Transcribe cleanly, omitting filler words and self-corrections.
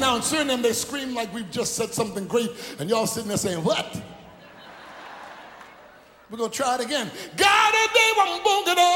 now in Suriname, they scream like we've just said something great, and y'all sitting there saying, what? We're going to try it again. God, they want boogie